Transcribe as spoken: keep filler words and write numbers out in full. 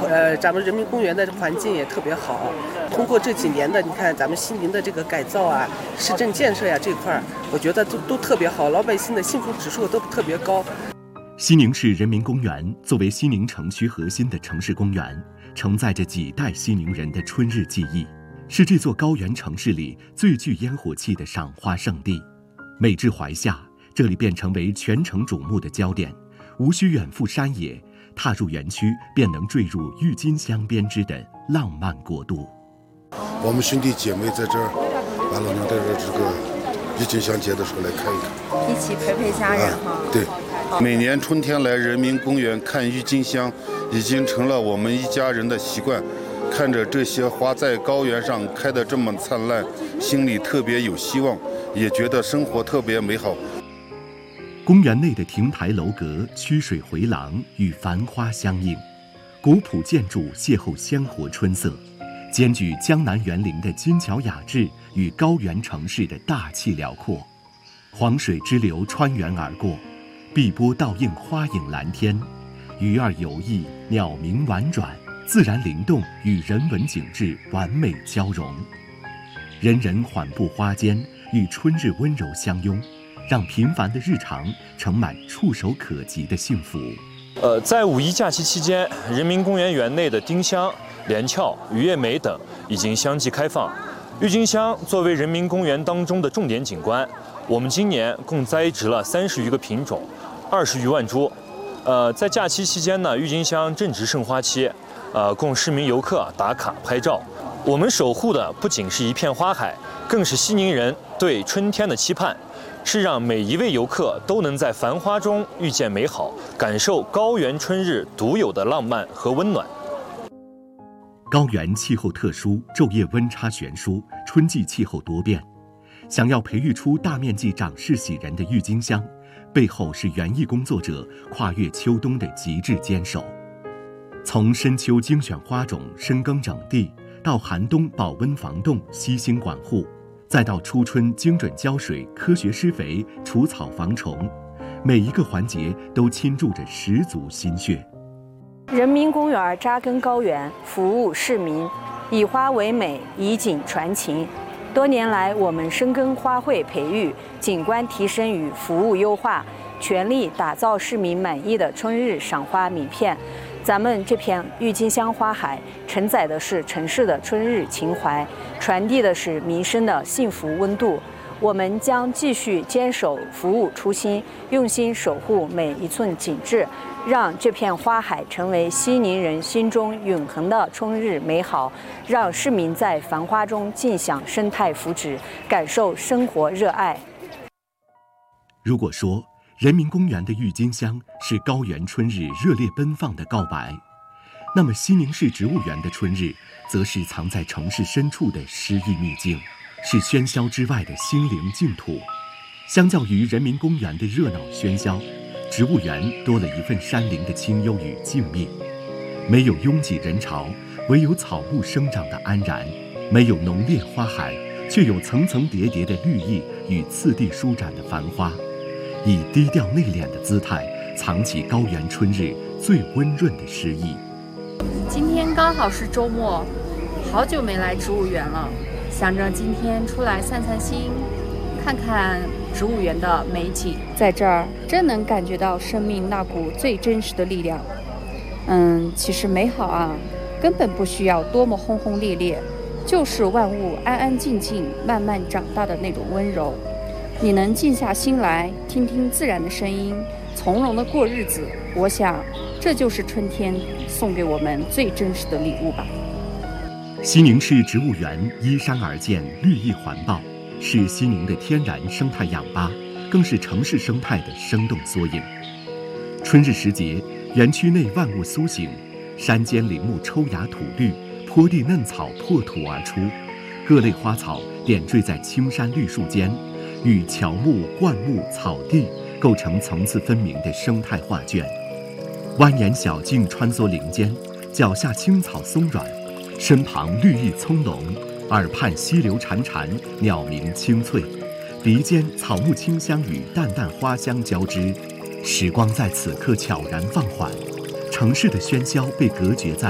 呃，咱们人民公园的环境也特别好。通过这几年的，你看咱们西宁的这个改造啊、市政建设呀、啊、这块，我觉得都都特别好，老百姓的幸福指数都特别高。 西宁市人民公园作为西宁城区核心的城市公园，承载着几代西宁人的春日记忆，是这座高原城市里最具烟火气的赏花胜地。每至怀夏，这里便成为全城瞩目的焦点，无需远赴山野，踏入园区便能坠入郁金香编织的浪漫国度。 我们兄弟姐妹在这儿，完了能在这这个郁金香节的时候来看一看， 一起陪陪家人哈、啊。 对，每年春天来人民公园看郁金香，已经成了我们一家人的习惯。看着这些花在高原上开得这么灿烂，心里特别有希望，也觉得生活特别美好。 公园内的亭台楼阁、曲水回廊与繁花相映，古朴建筑邂逅鲜活春色，兼具江南园林的精巧雅致与高原城市的大气辽阔。黄水支流穿园而过，碧波倒映花影蓝天，鱼儿游弋，鸟鸣婉转，自然灵动与人文景致完美交融。人人缓步花间，与春日温柔相拥，让平凡的日常盛满触手可及的幸福。 呃，在五一假期期间，人民公园园内的丁香、连翘、鱼叶梅等已经相继开放。郁金香作为人民公园当中的重点景观，我们今年共栽植了三十余个品种，二十余万株。呃，在假期期间呢，郁金香正值盛花期，呃，供市民游客打卡拍照。我们守护的不仅是一片花海，更是西宁人对春天的期盼，是让每一位游客都能在繁花中遇见美好，感受高原春日独有的浪漫和温暖。 高原气候特殊，昼夜温差悬殊，春季气候多变。想要培育出大面积长势喜人的郁金香，背后是园艺工作者跨越秋冬的极致坚守。从深秋精选花种、深耕整地，到寒冬保温防冻、悉心管护，再到初春精准浇水、科学施肥、除草防虫，每一个环节都倾注着十足心血。 人民公园扎根高原，服务市民，以花为美，以景传情。多年来，我们深耕花卉培育、景观提升与服务优化，全力打造市民满意的春日赏花名片。咱们这片郁金香花海承载的是城市的春日情怀，传递的是民生的幸福温度。我们将继续坚守服务初心，用心守护每一寸景致，让这片花海成为西宁人心中永恒的春日美好，让市民在繁花中尽享生态福祉，感受生活热爱。 如果说人民公园的郁金香是高原春日热烈奔放的告白，那么西宁市植物园的春日则是藏在城市深处的诗意秘境，是喧嚣之外的心灵净土。相较于人民公园的热闹喧嚣，植物园多了一份山林的清幽与静谧。没有拥挤人潮，唯有草木生长的安然；没有浓烈花海，却有层层叠叠的绿意与次第舒展的繁花，以低调内敛的姿态藏起高原春日最温润的诗意。 今天刚好是周末，好久没来植物园了，想着今天出来散散心，看看植物园的美景。在这儿真能感觉到生命那股最真实的力量。嗯，其实美好啊，根本不需要多么轰轰烈烈，就是万物安安静静慢慢长大的那种温柔。你能静下心来听听自然的声音，从容的过日子，我想这就是春天送给我们最真实的礼物吧。 西宁市植物园依山而建，绿意环抱，是西宁的天然生态氧吧，更是城市生态的生动缩影。春日时节，园区内万物苏醒，山间林木抽芽吐绿，坡地嫩草破土而出，各类花草点缀在青山绿树间，与乔木、灌木、草地构成层次分明的生态画卷。蜿蜒小径穿梭林间，脚下青草松软，身旁绿意葱茏，耳畔溪流潺潺，鸟鸣清脆，鼻尖草木清香与淡淡花香交织。时光在此刻悄然放缓，城市的喧嚣被隔绝在